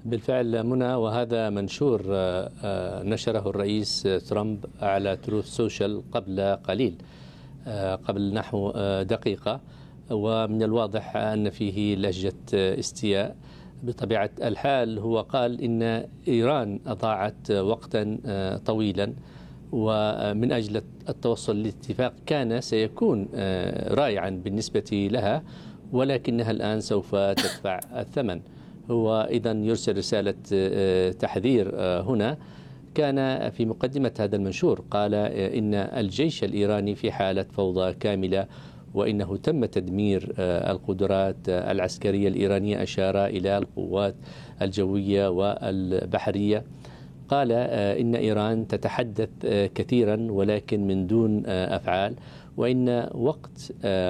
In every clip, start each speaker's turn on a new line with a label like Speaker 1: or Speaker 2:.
Speaker 1: بالفعل منى، وهذا منشور نشره الرئيس ترامب على تروث سوشيال قبل قليل، قبل نحو دقيقة، ومن الواضح أن فيه لهجة استياء. بطبيعة الحال هو قال إن إيران أضاعت وقتا طويلا، ومن أجل التوصل لاتفاق كان سيكون رائعا بالنسبة لها، ولكنها الآن سوف تدفع الثمن. هو إذن يرسل رسالة تحذير هنا. كان في مقدمة هذا المنشور قال إن الجيش الإيراني في حالة فوضى كاملة، وإنه تم تدمير القدرات العسكرية الإيرانية. أشار إلى القوات الجوية والبحرية. قال إن إيران تتحدث كثيرا ولكن من دون أفعال، وإن وقت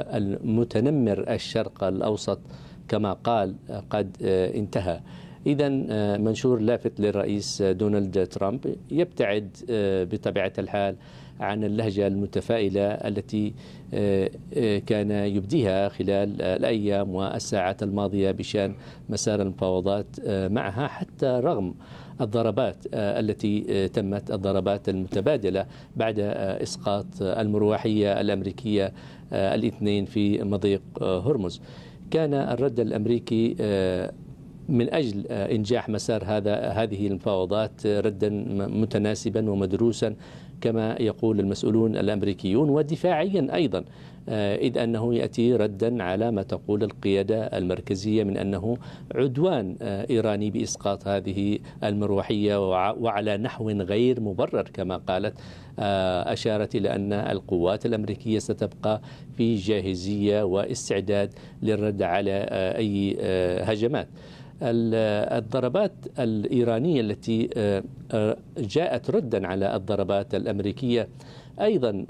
Speaker 1: المتنمر الشرق الأوسط كما قال قد انتهى. إذا منشور لافت للرئيس دونالد ترامب، يبتعد بطبيعة الحال عن اللهجة المتفائلة التي كان يبديها خلال الأيام والساعات الماضية بشأن مسار المفاوضات معها، حتى رغم الضربات التي تمت، الضربات المتبادلة بعد إسقاط المروحية الأمريكية الاثنين في مضيق هرمز. كان الرد الأمريكي من أجل إنجاح مسار هذه المفاوضات ردا متناسبا ومدروسا كما يقول المسؤولون الأمريكيون، ودفاعيا أيضا، إذ أنه يأتي ردا على ما تقول القيادة المركزية من أنه عدوان إيراني بإسقاط هذه المروحية وعلى نحو غير مبرر كما قالت. أشارت إلى أن القوات الأمريكية ستبقى في جاهزية واستعداد للرد على أي هجمات. الضربات الإيرانية التي جاءت ردا على الضربات الأمريكية أيضا،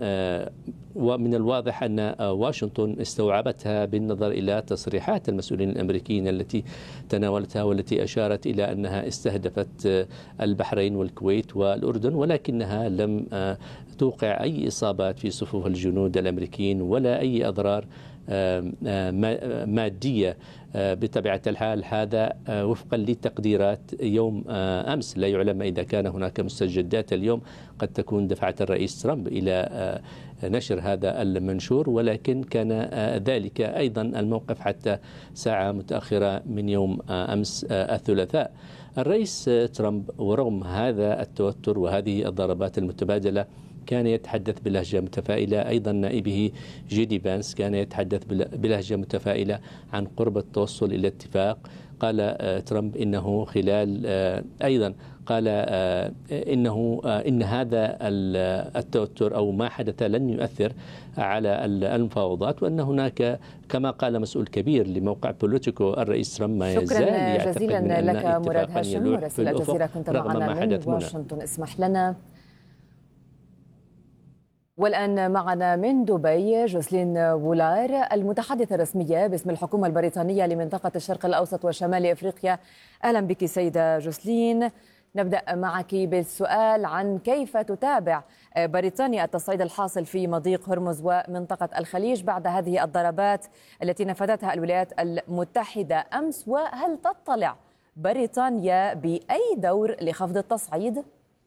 Speaker 1: ومن الواضح أن واشنطن استوعبتها بالنظر إلى تصريحات المسؤولين الأمريكيين التي تناولتها، والتي أشارت إلى أنها استهدفت البحرين والكويت والأردن، ولكنها لم توقع أي إصابات في صفوف الجنود الأمريكيين ولا أي أضرار مادية. بطبيعة الحال هذا وفقا لتقديرات يوم أمس، لا يعلم إذا كان هناك مستجدات اليوم قد تكون دفعت الرئيس ترامب إلى نشر هذا المنشور، ولكن كان ذلك أيضا الموقف حتى ساعة متأخرة من يوم أمس الثلاثاء. الرئيس ترامب ورغم هذا التوتر وهذه الضربات المتبادلة كان يتحدث بلهجة متفائلة. أيضا نائبه جيدي بانس كان يتحدث بلهجة متفائلة عن قرب التوصل إلى اتفاق. قال ترامب إنه خلال أيضا قال إن هذا التوتر أو ما حدث لن يؤثر على المفاوضات، وأن هناك كما قال مسؤول كبير لموقع بوليتيكو الرئيس ترامب ما يزال
Speaker 2: شكرا جزيلا لك مراد هاشم، مراسل الجزيرة كنت معنا من واشنطن. اسمح لنا. والآن معنا من دبي جوزلين بولار، المتحدثة الرسمية باسم الحكومة البريطانية لمنطقة الشرق الأوسط وشمال إفريقيا. أهلا بك سيدة جوزلين. نبدأ معك بالسؤال عن كيف تتابع بريطانيا التصعيد الحاصل في مضيق هرمز ومنطقة الخليج بعد هذه الضربات التي نفذتها الولايات المتحدة أمس، وهل تطلع بريطانيا بأي دور لخفض التصعيد؟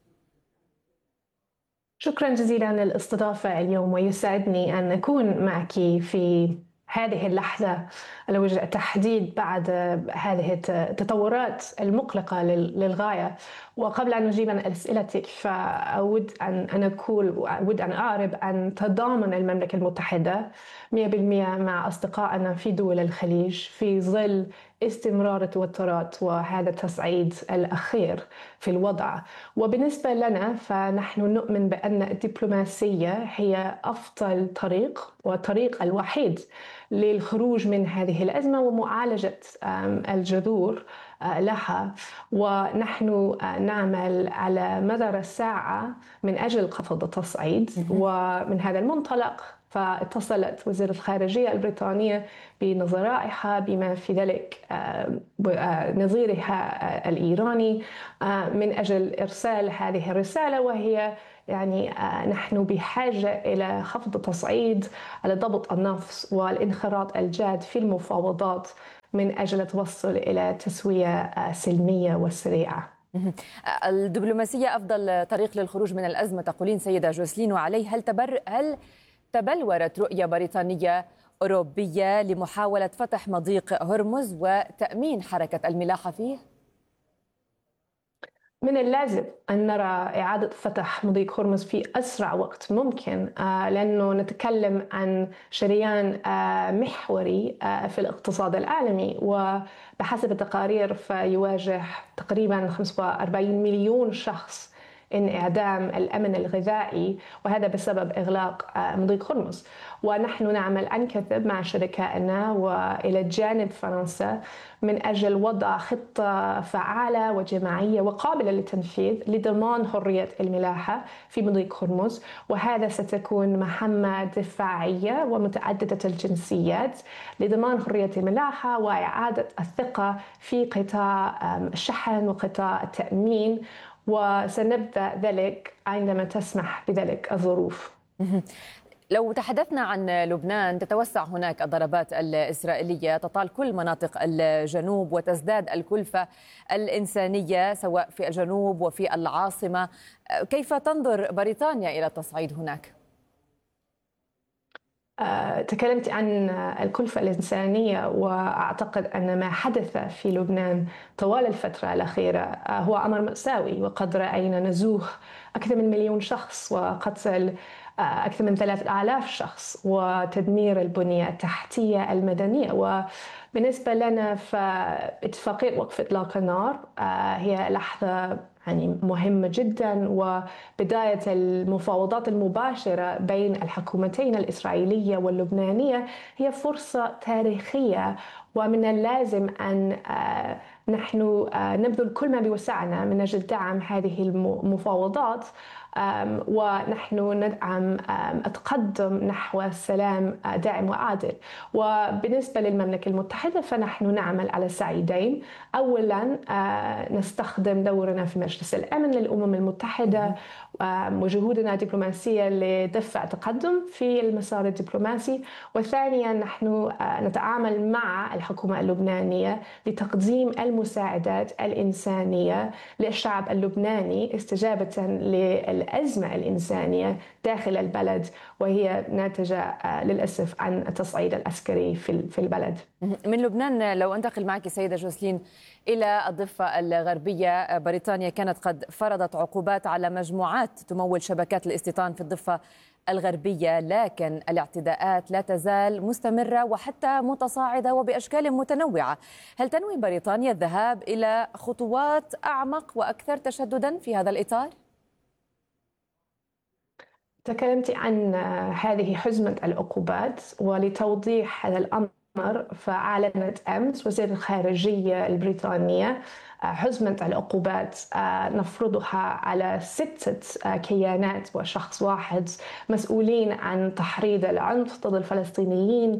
Speaker 3: شكرا جزيلا للاستضافة اليوم، ويسعدني أن أكون معك في هذه اللحظة على وجه التحديد بعد هذه التطورات المقلقة للغاية. وقبل أن نجيب عن أسئلتك فأود أن أعرب أن تضامن المملكة المتحدة 100% مع أصدقائنا في دول الخليج في ظل استمرار التوترات وهذا التصعيد الأخير في الوضع. وبالنسبة لنا فنحن نؤمن بأن الدبلوماسية هي أفضل طريق والطريق الوحيد للخروج من هذه الأزمة ومعالجة الجذور لها. ونحن نعمل على مدار الساعة من أجل خفض التصعيد. ومن هذا المنطلق فاتصلت وزيرة الخارجية البريطانية بنظرائها بما في ذلك نظيرها الإيراني من أجل إرسال هذه الرسالة، وهي نحن بحاجة إلى خفض التصعيد على ضبط النفس والانخراط الجاد في المفاوضات من أجل التوصل إلى تسوية سلمية وسريعة.
Speaker 2: الدبلوماسية أفضل طريق للخروج من الأزمة تقولين سيدة جوسلين، وعليه هل تبلورت رؤية بريطانية أوروبية لمحاولة فتح مضيق هرمز وتأمين حركة الملاحة فيه؟
Speaker 3: من اللازم أن نرى إعادة فتح مضيق هرمز في أسرع وقت ممكن، لأنه نتكلم عن شريان محوري في الاقتصاد العالمي، وبحسب التقارير فيواجه تقريبا 45 مليون شخص انعدام الأمن الغذائي، وهذا بسبب إغلاق مضيق هرمز. ونحن نعمل عن كثب مع شركائنا وإلى جانب فرنسا من أجل وضع خطة فعالة وجماعية وقابلة للتنفيذ لضمان حرية الملاحة في مضيق هرمز، وهذا ستكون مهمة دفاعية ومتعددة الجنسيات لضمان حرية الملاحة وإعادة الثقة في قطاع الشحن وقطاع التأمين، وسنبدأ ذلك عندما تسمح بذلك الظروف.
Speaker 2: لو تحدثنا عن لبنان، تتوسع هناك الضربات الإسرائيلية، تطال كل مناطق الجنوب وتزداد الكلفة الإنسانية سواء في الجنوب وفي العاصمة. كيف تنظر بريطانيا إلى التصعيد هناك؟
Speaker 3: تكلمت عن الكلفة الإنسانية، وأعتقد أن ما حدث في لبنان طوال الفترة الأخيرة هو أمر مأساوي، وقد رأينا نزوح أكثر من 1,000,000 شخص وقتل أكثر من 3,000 شخص وتدمير البنية التحتية المدنية. وبالنسبة لنا فاتفاقية وقف إطلاق النار هي لحظة مهمة جدا، وبداية المفاوضات المباشرة بين الحكومتين الإسرائيلية واللبنانية هي فرصة تاريخية، ومن اللازم أن نحن نبذل كل ما بوسعنا من أجل دعم هذه المفاوضات، ونحن ندعم التقدم نحو سلام دائم وعادل. وبالنسبة للمملكة المتحدة فنحن نعمل على الصعيدين. أولا نستخدم دورنا في مجلس الأمن للأمم المتحدة وجهودنا الدبلوماسية لدفع تقدم في المسار الدبلوماسي، وثانيا نحن نتعامل مع الحكومة اللبنانية لتقديم المساعدات الإنسانية للشعب اللبناني استجابة للأزمة الإنسانية داخل البلد، وهي ناتجة للأسف عن التصعيد العسكري في البلد.
Speaker 2: من لبنان لو أنتقل معك سيدة جوسلين إلى الضفة الغربية، بريطانيا كانت قد فرضت عقوبات على مجموعات تمول شبكات الاستيطان في الضفة الغربية، لكن الاعتداءات لا تزال مستمرة وحتى متصاعدة وبأشكال متنوعة. هل تنوي بريطانيا الذهاب إلى خطوات أعمق وأكثر تشددا في هذا الإطار؟
Speaker 3: تكلمت عن هذه حزمة العقوبات، ولتوضيح هذا الأمر فأعلنت أمس وزير الخارجية البريطانية حزمة العقوبات نفرضها على 6 كيانات وشخص واحد مسؤولين عن تحريض العنف ضد الفلسطينيين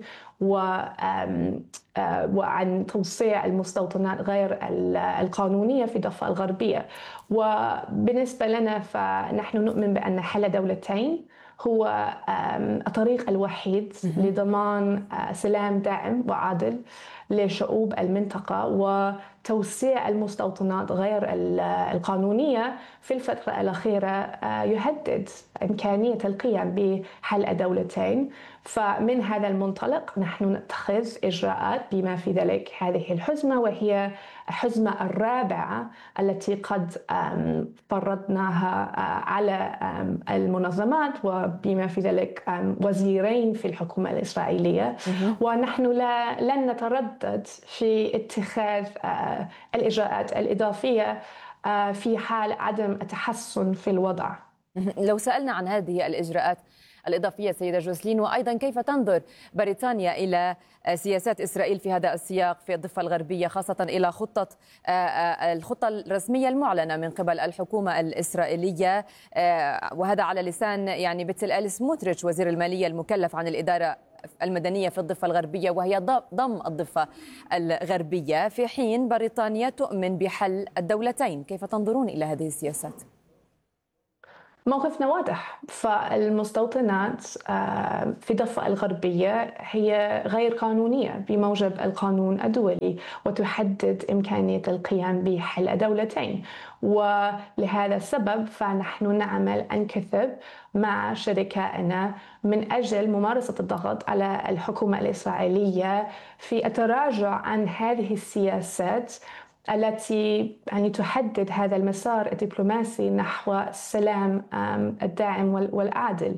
Speaker 3: وعن توسيع المستوطنات غير القانونية في الضفة الغربية. وبالنسبة لنا فنحن نؤمن بأن حل دولتين هو الطريق الوحيد لضمان سلام دائم وعادل لشعوب المنطقة، وتوسيع المستوطنات غير القانونية في الفترة الأخيرة يهدد إمكانية القيام بحل الدولتين. فمن هذا المنطلق نحن نتخذ إجراءات بما في ذلك هذه الحزمة، وهي الحزمة الرابعة التي قد فرضناها على المنظمات، وبما في ذلك وزيرين في الحكومة الإسرائيلية. ونحن لن نتردد في اتخاذ الإجراءات الإضافية في حال عدم التحسن في الوضع.
Speaker 2: لو سألنا عن هذه الإجراءات الإضافية سيدة جوسلين، وأيضا كيف تنظر بريطانيا إلى سياسات إسرائيل في هذا السياق في الضفة الغربية، خاصة إلى الخطة الرسمية المعلنة من قبل الحكومة الإسرائيلية، وهذا على لسان يعني بتسلال سموتريتش وزير المالية المكلف عن الإدارة المدنية في الضفة الغربية، وهي ضم الضفة الغربية، في حين بريطانيا تؤمن بحل الدولتين. كيف تنظرون إلى هذه السياسات؟
Speaker 3: موقفنا واضح، فالمستوطنات في الضفة الغربية هي غير قانونية بموجب القانون الدولي، وتحدد إمكانية القيام بحل دولتين. ولهذا السبب فنحن نعمل عن كثب مع شركائنا من أجل ممارسة الضغط على الحكومة الإسرائيلية في التراجع عن هذه السياسات التي يعني تحدد هذا المسار الدبلوماسي نحو السلام الداعم والعادل.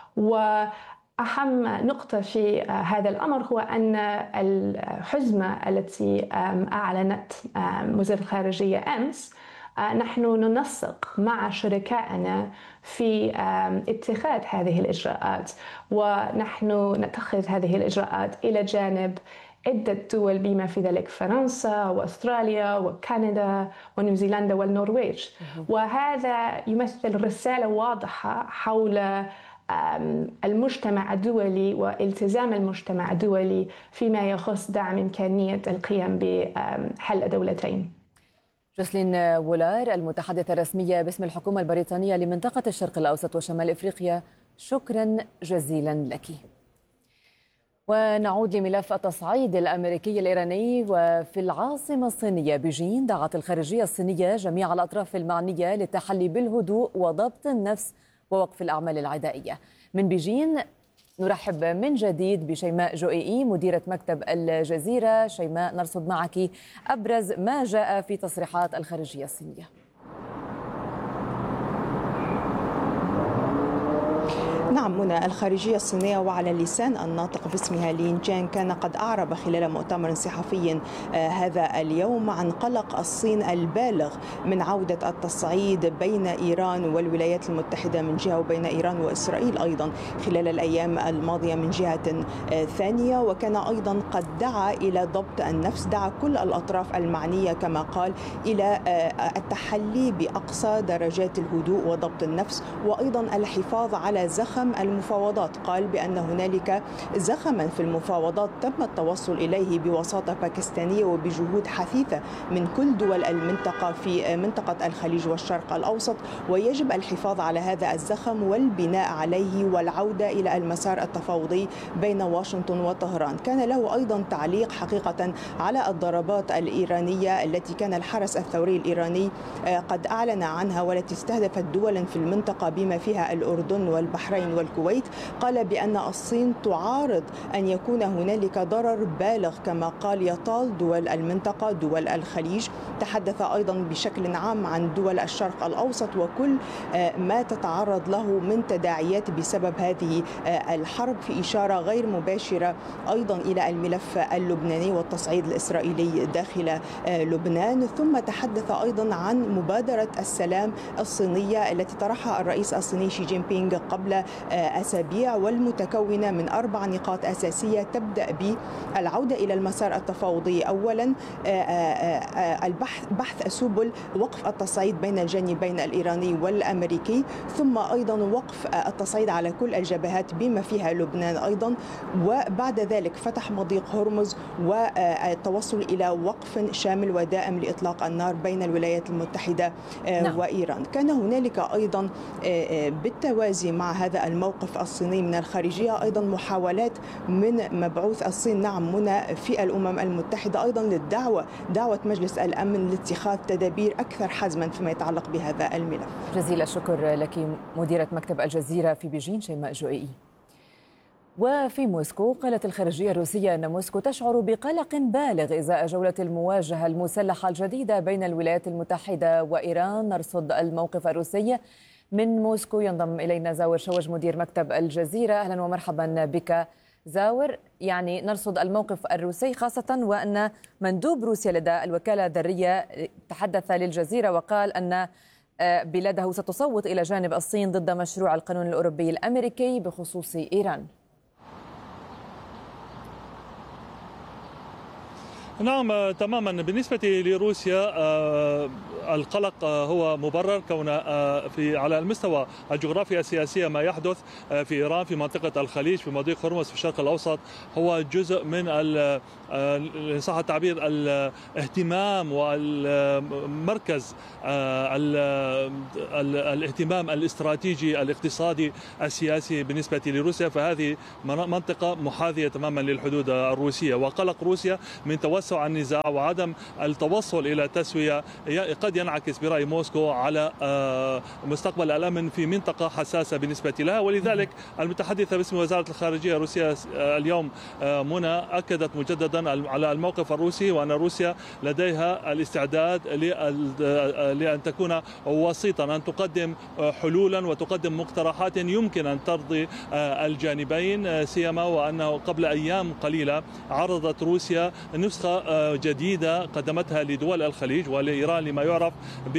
Speaker 3: وأهم نقطة في هذا الأمر هو أن الحزمة التي أعلنت وزارة الخارجية أمس نحن ننسق مع شركائنا في اتخاذ هذه الإجراءات، ونحن نتخذ هذه الإجراءات إلى جانب عدة دول بما في ذلك فرنسا وأستراليا وكندا ونيوزيلندا والنرويج. وهذا يمثل رسالة واضحة حول المجتمع الدولي والتزام المجتمع الدولي فيما يخص دعم إمكانية القيام بحل دولتين.
Speaker 2: جوسلين وولار المتحدثة الرسمية باسم الحكومة البريطانية لمنطقة الشرق الأوسط وشمال إفريقيا، شكرا جزيلا لك. ونعود لملف التصعيد الأمريكي الإيراني. وفي العاصمة الصينية بيجين دعت الخارجية الصينية جميع الأطراف المعنية للتحلي بالهدوء وضبط النفس ووقف الأعمال العدائية. من بيجين نرحب من جديد بشيماء جوئي مديرة مكتب الجزيرة. شيماء، نرصد معك أبرز ما جاء في تصريحات الخارجية الصينية.
Speaker 4: نعم منى، الخارجية الصينية وعلى لسان الناطق باسمها لين جان كان قد أعرب خلال مؤتمر صحفي هذا اليوم عن قلق الصين البالغ من عودة التصعيد بين إيران والولايات المتحدة من جهة وبين إيران وإسرائيل أيضا خلال الأيام الماضية من جهة ثانية. وكان أيضا قد دعا إلى ضبط النفس، دعا كل الأطراف المعنية كما قال إلى التحلي بأقصى درجات الهدوء وضبط النفس، وأيضا الحفاظ على زخم المفاوضات. قال بأن هنالك زخما في المفاوضات تم التوصل إليه بوساطة باكستانية وبجهود حثيثة من كل دول المنطقة في منطقة الخليج والشرق الأوسط، ويجب الحفاظ على هذا الزخم والبناء عليه والعودة إلى المسار التفاوضي بين واشنطن وطهران. كان له أيضا تعليق حقيقة على الضربات الإيرانية التي كان الحرس الثوري الإيراني قد أعلن عنها والتي استهدفت دولا في المنطقة بما فيها الأردن والبحرين والكويت. قال بأن الصين تعارض أن يكون هنالك ضرر بالغ كما قال يطال دول المنطقة دول الخليج. تحدث أيضا بشكل عام عن دول الشرق الأوسط وكل ما تتعرض له من تداعيات بسبب هذه الحرب، في إشارة غير مباشرة أيضا إلى الملف اللبناني والتصعيد الإسرائيلي داخل لبنان. ثم تحدث أيضا عن مبادرة السلام الصينية التي طرحها الرئيس الصيني شي جين بينغ قبل أسابيع، والمتكونة من 4 نقاط أساسية تبدأ بالعودة إلى المسار التفاوضي. أولا بحث سبل وقف التصعيد بين الجانبين الإيراني والأمريكي، ثم أيضا وقف التصعيد على كل الجبهات بما فيها لبنان أيضا، وبعد ذلك فتح مضيق هرمز والتوصل إلى وقف شامل ودائم لإطلاق النار بين الولايات المتحدة وإيران. كان هنالك أيضا بالتوازي مع هذا الموقف الصيني من الخارجية أيضا محاولات من مبعوث الصين منى في الأمم المتحدة أيضا دعوة مجلس الأمن لاتخاذ تدابير أكثر حزما فيما يتعلق بهذا الملف.
Speaker 2: جزيل الشكر لك مديرة مكتب الجزيرة في بيجين شيماء جوئي. وفي موسكو قالت الخارجية الروسية أن موسكو تشعر بقلق بالغ إزاء جولة المواجهة المسلحة الجديدة بين الولايات المتحدة وإيران. نرصد الموقف الروسي من موسكو. ينضم إلينا زاور شوج مدير مكتب الجزيرة. أهلا ومرحبا بك زاور. يعني نرصد الموقف الروسي خاصة وأن مندوب روسيا لدى الوكالة الذرية تحدث للجزيرة وقال أن بلاده ستصوت إلى جانب الصين ضد مشروع القانون الأوروبي الأمريكي بخصوص إيران.
Speaker 5: نعم تماما. بالنسبة لروسيا القلق هو مبرر كون على المستوى الجغرافي السياسي ما يحدث في إيران في منطقة الخليج في مضيق هرمز في الشرق الأوسط هو جزء من إن صح التعبير الاهتمام والمركز الاهتمام الاستراتيجي الاقتصادي السياسي بالنسبة لروسيا. فهذه منطقة محاذية تماما للحدود الروسية، وقلق روسيا من توسع النزاع وعدم التوصل إلى تسوية قد ينعكس برأي موسكو على مستقبل الأمن في منطقة حساسة بالنسبة لها. ولذلك المتحدثة باسم وزارة الخارجية الروسية اليوم منى أكدت مجددا على الموقف الروسي، وأن روسيا لديها الاستعداد لأن تكون وسيطا، أن تقدم حلولا وتقدم مقترحات يمكن أن ترضي الجانبين، سيما وأنه قبل أيام قليلة عرضت روسيا نسخة جديدة قدمتها لدول الخليج ولإيران لما يعرف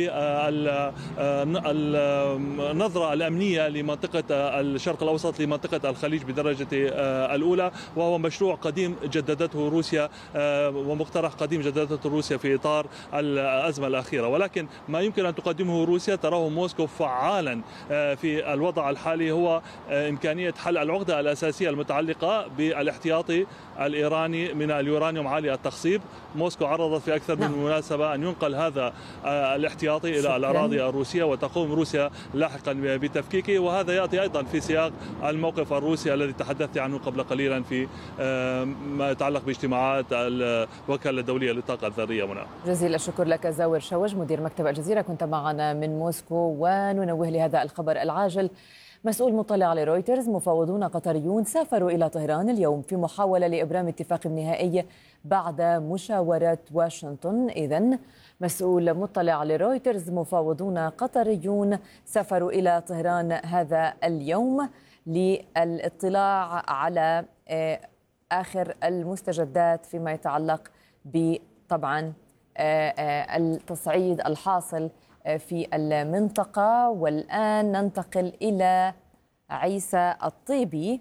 Speaker 5: بالنظرة الأمنية لمنطقة الشرق الأوسط لمنطقة الخليج بدرجة الأولى، وهو مشروع قديم جددته روسيا ومقترح قديم جددته روسيا في إطار الأزمة الأخيرة. ولكن ما يمكن أن تقدمه روسيا تراه موسكو فعالا في الوضع الحالي هو إمكانية حل العقدة الأساسية المتعلقة بالاحتياطي الإيراني من اليورانيوم عالي التخصيب. موسكو عرضت في أكثر من مناسبة أن ينقل هذا الاحتياطي إلى الأراضي الروسية وتقوم روسيا لاحقا بتفكيكه، وهذا يأتي أيضا في سياق الموقف الروسي الذي تحدثت عنه قبل قليلا في ما يتعلق باجتماعات الوكالة الدولية للطاقة الذرية. منى،
Speaker 2: جزيل الشكر لك زاور شوج مدير مكتب الجزيرة، كنت معنا من موسكو. وننوه لهذا الخبر العاجل. مسؤول مطلع لرويترز: مفاوضون قطريون سافروا إلى طهران اليوم في محاولة لإبرام اتفاق نهائي بعد مشاورة واشنطن. إذن مسؤول مطلع لرويترز: مفاوضون قطريون سافروا إلى طهران هذا اليوم للاطلاع على آخر المستجدات فيما يتعلق بطبعا التصعيد الحاصل في المنطقة. والآن ننتقل إلى عيسى الطيبي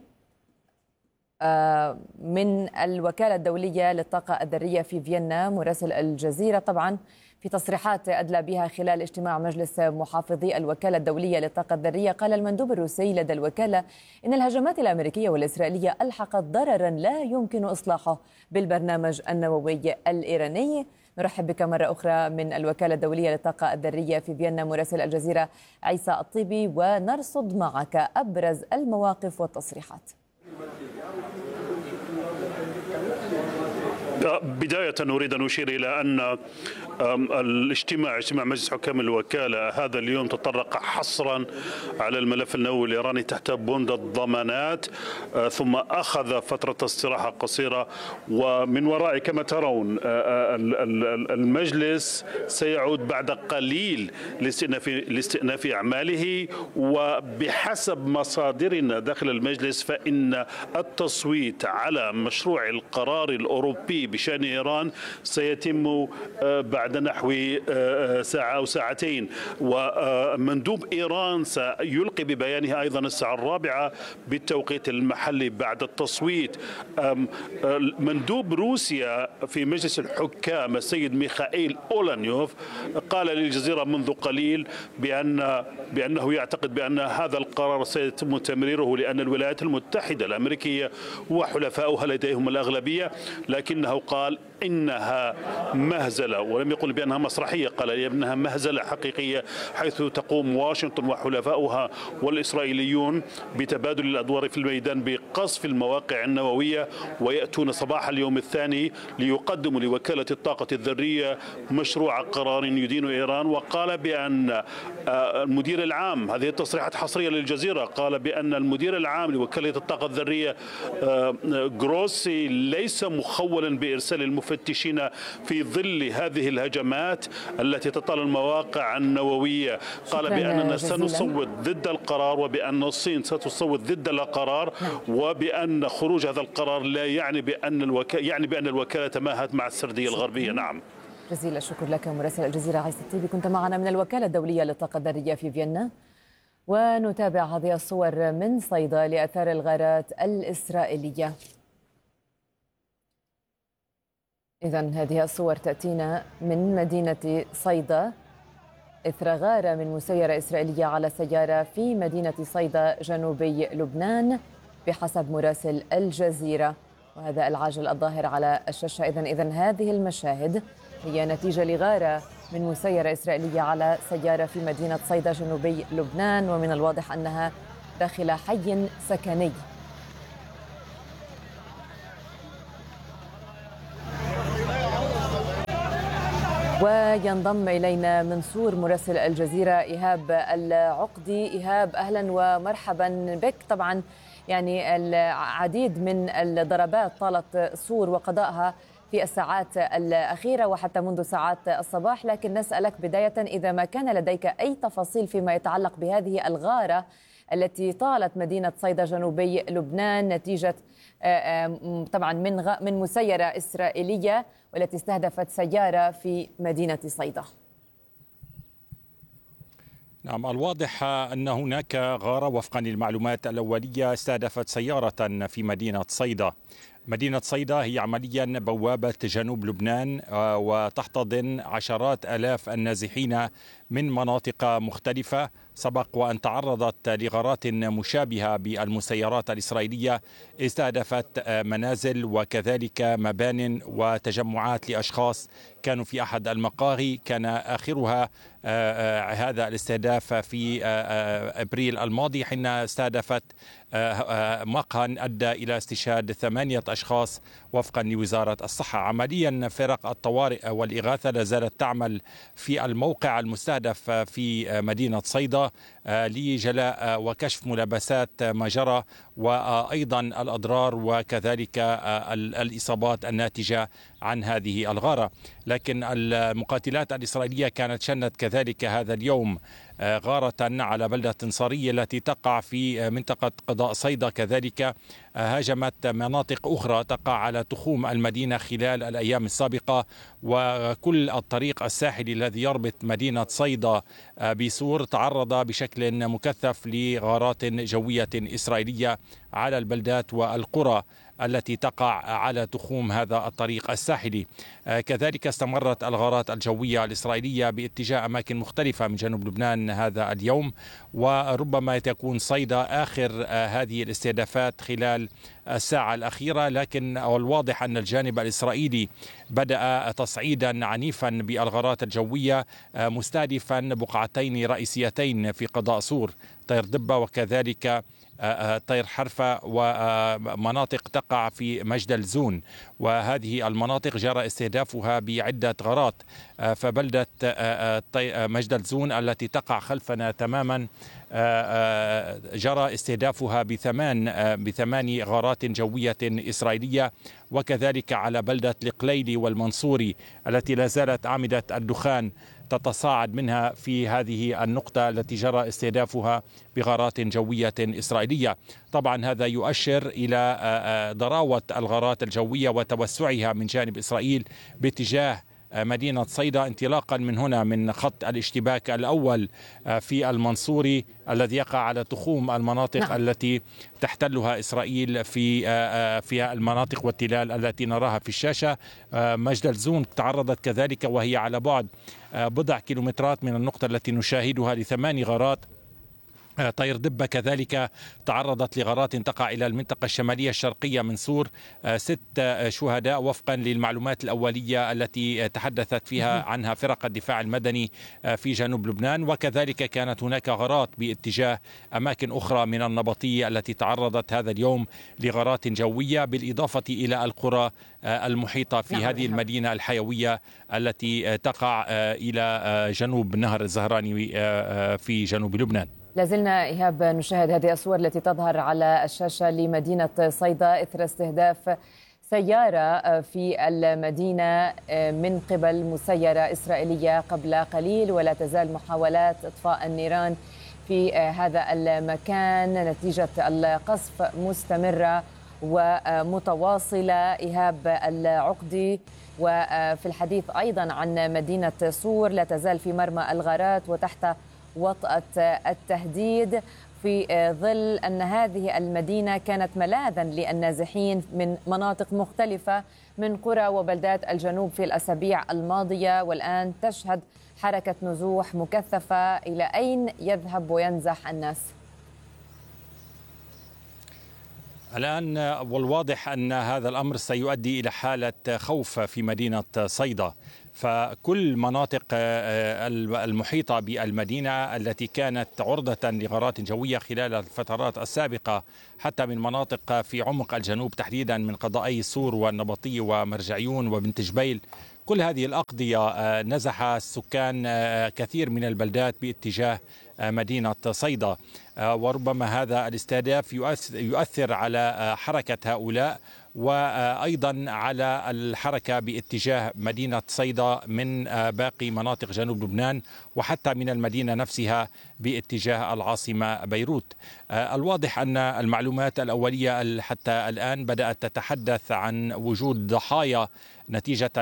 Speaker 2: من الوكالة الدولية للطاقة الذرية في فيينا، مراسل الجزيرة. طبعا في تصريحات أدلى بها خلال اجتماع مجلس محافظي الوكالة الدولية للطاقة الذرية، قال المندوب الروسي لدى الوكالة إن الهجمات الأمريكية والإسرائيلية ألحقت ضررا لا يمكن إصلاحه بالبرنامج النووي الإيراني. نرحب بك مرة أخرى من الوكالة الدولية للطاقة الذرية في فيينا مراسل الجزيرة عيسى الطيبي، ونرصد معك أبرز المواقف والتصريحات.
Speaker 6: بداية أريد أن أشير إلى أن اجتماع مجلس حكام الوكالة هذا اليوم تطرق حصرا على الملف النووي الإيراني تحت بند الضمانات، ثم أخذ فترة استراحة قصيرة، ومن وراء كما ترون المجلس سيعود بعد قليل لاستئناف أعماله. وبحسب مصادرنا داخل المجلس فإن التصويت على مشروع القرار الأوروبي بشأن إيران سيتم بعد نحو ساعة أو ساعتين، ومندوب إيران سيلقي ببيانه أيضا الساعة 4 بالتوقيت المحلي بعد التصويت. مندوب روسيا في مجلس الحكام السيد ميخائيل أولانيوف قال للجزيرة منذ قليل بأنه يعتقد بأن هذا القرار سيتم تمريره لأن الولايات المتحدة الأمريكية وحلفاؤها لديهم الأغلبية، لكنه قال إنها مهزلة، ولم يقل بأنها مسرحية، قال إنها مهزلة حقيقية حيث تقوم واشنطن وحلفاؤها والإسرائيليون بتبادل الأدوار في الميدان بقصف المواقع النووية، ويأتون صباح اليوم الثاني ليقدموا لوكالة الطاقة الذرية مشروع قرار يدين إيران. وقال بأن المدير العام، هذه التصريحات حصرية للجزيرة، قال بأن المدير العام لوكالة الطاقة الذرية غروسي ليس مخولا بإرسال المفتشين في ظل هذه الهجمات التي تطال المواقع النووية. قال بأننا سنصوت ضد القرار، وبأن الصين ستصوت ضد القرار، وبأن خروج هذا القرار لا يعني بأن الوكالة تماهت مع السردية الغربية. نعم،
Speaker 2: جزيل الشكر لك مراسل الجزيرة عيسى الطيبي، كنت معنا من الوكالة الدولية للطاقة الذرية في فيينا. ونتابع هذه الصور من صيدا لأثار الغارات الإسرائيلية. إذن هذه الصور تأتينا من مدينة صيدا إثر غارة من مسيرة إسرائيلية على سيارة في مدينة صيدا جنوبي لبنان بحسب مراسل الجزيرة، وهذا العاجل الظاهر على الشاشة. إذن هذه المشاهد هي نتيجة لغارة من مسيرة إسرائيلية على سيارة في مدينة صيدا جنوبي لبنان، ومن الواضح أنها داخل حي سكني. وينضم إلينا من صور مراسل الجزيرة إيهاب العقدي. إيهاب، أهلا ومرحبا بك. طبعا يعني العديد من الضربات طالت صور وقضائها في الساعات الأخيرة وحتى منذ ساعات الصباح، لكن نسألك بداية إذا ما كان لديك أي تفاصيل فيما يتعلق بهذه الغارة التي طالت مدينة صيدا جنوبي لبنان نتيجة طبعا من مسيرة إسرائيلية والتي استهدفت سيارة في مدينة صيدا.
Speaker 7: نعم، الواضح أن هناك غارة وفقا للمعلومات الأولية استهدفت سيارة في مدينة صيدا. مدينة صيدا هي عمليا بوابة جنوب لبنان وتحتضن عشرات آلاف النازحين من مناطق مختلفة. سبق وأن تعرضت لغارات مشابهة بالمسيرات الإسرائيلية استهدفت منازل وكذلك مبان وتجمعات لأشخاص كانوا في أحد المقاهي. كان آخرها هذا الاستهداف في أبريل الماضي حين استهدفت مقهى أدى إلى استشهاد 8 أشخاص وفقا لوزارة الصحة. عمليا فرق الطوارئ والإغاثة لا زالت تعمل في الموقع المستهدف في مدينة صيدا لجلاء وكشف ملابسات ما جرى وأيضا الأضرار وكذلك الإصابات الناتجة عن هذه الغارة. لكن المقاتلات الإسرائيلية كانت شنت كذلك هذا اليوم غارة على بلدة صارية التي تقع في منطقة قضاء صيدا، كذلك هاجمت مناطق أخرى تقع على تخوم المدينة خلال الأيام السابقة. وكل الطريق الساحلي الذي يربط مدينة صيدا بسور تعرض بشكل مكثف لغارات جوية إسرائيلية على البلدات والقرى التي تقع على تخوم هذا الطريق الساحلي. كذلك استمرت الغارات الجوية الإسرائيلية باتجاه أماكن مختلفة من جنوب لبنان هذا اليوم، وربما تكون صيدا آخر هذه الاستهدافات خلال الساعة الأخيرة. لكن الواضح أن الجانب الإسرائيلي بدأ تصعيدا عنيفا بالغارات الجوية مستهدفا بقعتين رئيسيتين في قضاء صور، طير دبة وكذلك طير حرفة، ومناطق تقع في مجدل زون، وهذه المناطق جرى استهدافها بعدة غارات. فبلدة مجدل زون التي تقع خلفنا تماما جرى استهدافها بثمان غارات جوية إسرائيلية، وكذلك على بلدة القليلي والمنصوري التي لا زالت أعمدة الدخان تتصاعد منها في هذه النقطة التي جرى استهدافها بغارات جوية إسرائيلية. طبعا هذا يؤشر إلى ضراوة الغارات الجوية وتوسعها من جانب إسرائيل باتجاه مدينة صيدا، انطلاقا من هنا من خط الاشتباك الأول في المنصوري الذي يقع على تخوم المناطق التي تحتلها إسرائيل في المناطق والتلال التي نراها في الشاشة. مجدل زون تعرضت كذلك وهي على بعد بضع كيلومترات من النقطة التي نشاهدها ل8 غارات. طير دبة كذلك تعرضت لغارات تقع إلى المنطقة الشمالية الشرقية من سور، 6 شهداء وفقا للمعلومات الأولية التي تحدثت فيها عنها فرق الدفاع المدني في جنوب لبنان. وكذلك كانت هناك غارات باتجاه أماكن أخرى من النبطية التي تعرضت هذا اليوم لغارات جوية، بالإضافة إلى القرى المحيطة في هذه المدينة الحيوية التي تقع إلى جنوب نهر الزهراني في جنوب لبنان.
Speaker 2: لازلنا إيهاب نشاهد هذه الصور التي تظهر على الشاشة لمدينة صيدا إثر استهداف سيارة في المدينة من قبل مسيرة إسرائيلية قبل قليل، ولا تزال محاولات إطفاء النيران في هذا المكان نتيجة القصف مستمرة ومتواصلة. إيهاب العقدي، وفي الحديث أيضا عن مدينة صور لا تزال في مرمى الغارات وتحت وطأة التهديد. في ظل أن هذه المدينة كانت ملاذا للنازحين من مناطق مختلفة من قرى وبلدات الجنوب في الأسابيع الماضية، والآن تشهد حركة نزوح مكثفة. إلى أين يذهب وينزح الناس؟
Speaker 7: الآن والواضح أن هذا الأمر سيؤدي إلى حالة خوف في مدينة صيدا، فكل مناطق المحيطة بالمدينة التي كانت عرضة لغارات جوية خلال الفترات السابقة، حتى من مناطق في عمق الجنوب تحديدا من قضائي سور والنبطي ومرجعيون وبنت جبيل، كل هذه الأقضية نزح السكان كثير من البلدات باتجاه مدينة صيدا، وربما هذا الاستهداف يؤثر على حركة هؤلاء وأيضا على الحركة باتجاه مدينة صيدا من باقي مناطق جنوب لبنان وحتى من المدينة نفسها باتجاه العاصمة بيروت. الواضح أن المعلومات الأولية حتى الآن بدأت تتحدث عن وجود ضحايا نتيجة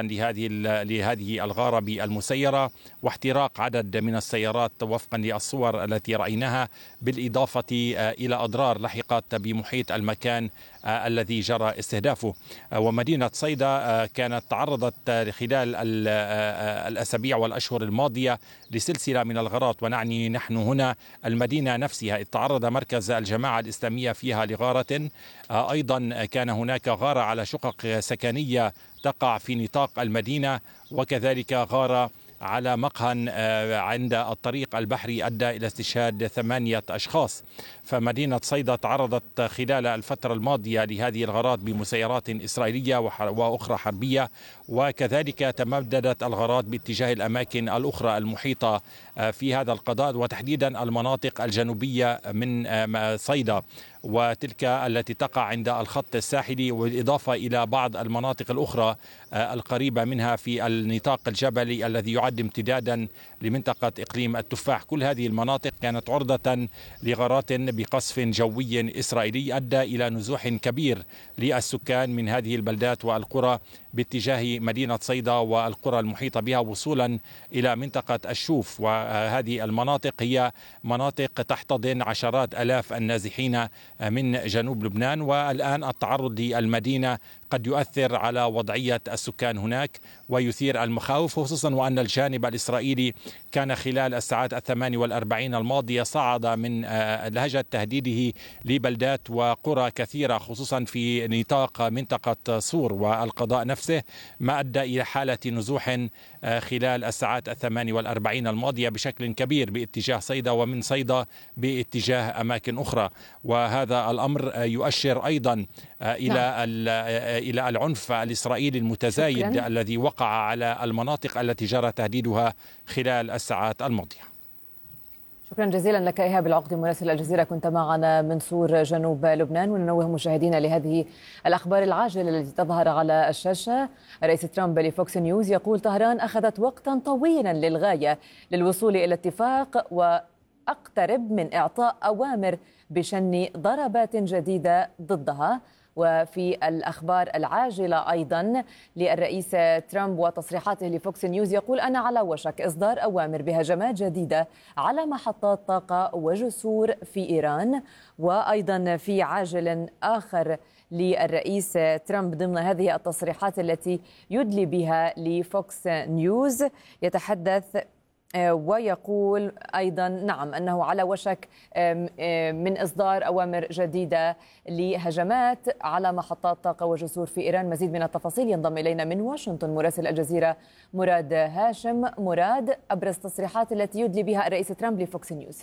Speaker 7: لهذه الغارة المسيرة واحتراق عدد من السيارات وفقا للصور التي رأيناها، بالإضافة إلى أضرار لحقت بمحيط المكان الذي جرى استهدافه. ومدينة صيدا كانت تعرضت خلال الأسابيع والأشهر الماضية لسلسلة من الغارات، ونعني نحن هنا المدينة نفسها، تعرض مركز الجماعة الإسلامية فيها لغارة، أيضا كان هناك غارة على شقق سكنية تقع في نطاق المدينة، وكذلك غارة على مقهى عند الطريق البحري أدى إلى استشهاد 8 أشخاص. فمدينة صيدا تعرضت خلال الفترة الماضية لهذه الغارات بمسيرات إسرائيلية وأخرى حربية، وكذلك تمددت الغارات باتجاه الأماكن الأخرى المحيطة في هذا القضاء، وتحديدا المناطق الجنوبية من صيدا وتلك التي تقع عند الخط الساحلي، بالإضافة إلى بعض المناطق الأخرى القريبة منها في النطاق الجبلي الذي يعد امتدادا لمنطقة إقليم التفاح. كل هذه المناطق كانت عرضة لغارات بقصف جوي إسرائيلي أدى إلى نزوح كبير للسكان من هذه البلدات والقرى باتجاه مدينة صيدا والقرى المحيطة بها وصولا إلى منطقة الشوف. وهذه المناطق هي مناطق تحتضن عشرات آلاف النازحين من جنوب لبنان، والآن التعرض للمدينة قد يؤثر على وضعية السكان هناك ويثير المخاوف، خصوصا وأن الجانب الإسرائيلي كان خلال الساعات 48 الماضية صعد من لهجة تهديده لبلدات وقرى كثيرة خصوصا في نطاق منطقة صور والقضاء نفسه، ما أدى إلى حالة نزوح خلال الساعات 48 الماضية بشكل كبير باتجاه صيدا ومن صيدا باتجاه أماكن أخرى. وهذا الأمر يؤشر أيضا إلى العنف الإسرائيلي المتزايد الذي وقع على المناطق التي جرى تهديدها خلال الساعات الماضية.
Speaker 2: شكرا جزيلا لك إيهاب العقدي مراسل الجزيرة، كنت معنا من صور جنوب لبنان. وننوه مشاهدينا لهذه الأخبار العاجلة التي تظهر على الشاشة. رئيس ترامب لفوكس نيوز يقول طهران أخذت وقتا طويلا للغاية للوصول إلى اتفاق وأقترب من إعطاء أوامر بشن ضربات جديدة ضدها. وفي الأخبار العاجلة أيضا للرئيس ترامب وتصريحاته لفوكس نيوز يقول أنا على وشك إصدار أوامر بهجمات جديدة على محطات طاقة وجسور في إيران. وأيضا في عاجل آخر للرئيس ترامب ضمن هذه التصريحات التي يدلي بها لفوكس نيوز يتحدث ويقول أيضا نعم أنه على وشك من إصدار أوامر جديدة لهجمات على محطات طاقة وجسور في إيران. مزيد من التفاصيل ينضم إلينا من واشنطن مراسل الجزيرة مراد هاشم. مراد، أبرز تصريحات التي يدلي بها الرئيس ترامب لفوكس نيوز.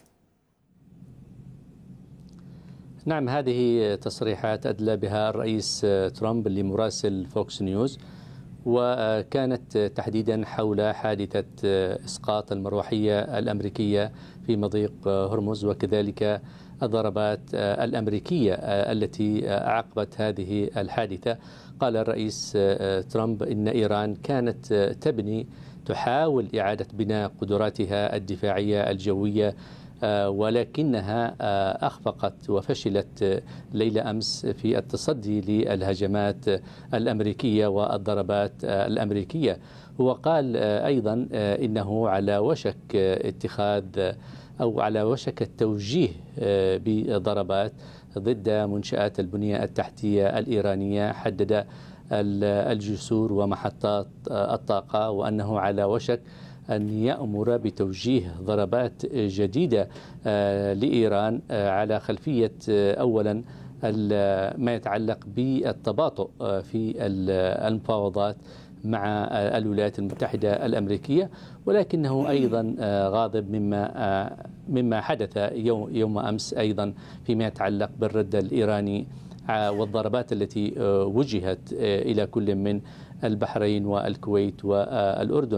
Speaker 1: نعم، هذه تصريحات أدلى بها الرئيس ترامب لمراسل فوكس نيوز، وكانت تحديدا حول حادثة إسقاط المروحية الأمريكية في مضيق هرمز وكذلك الضربات الأمريكية التي أعقبت هذه الحادثة. قال الرئيس ترامب إن إيران كانت تحاول إعادة بناء قدراتها الدفاعية الجوية ولكنها أخفقت وفشلت ليلة أمس في التصدي للهجمات الأمريكية والضربات الأمريكية. وقال أيضا إنه على وشك اتخاذ أو على وشك التوجيه بضربات ضد منشآت البنية التحتية الإيرانية، حدد الجسور ومحطات الطاقة، وأنه على وشك أن يأمر بتوجيه ضربات جديدة لإيران على خلفية أولا ما يتعلق بالتباطؤ في المفاوضات مع الولايات المتحدة الأمريكية، ولكنه أيضا غاضب مما حدث يوم أمس أيضا فيما يتعلق بالرد الإيراني والضربات التي وجهت إلى كل من البحرين والكويت والأردن.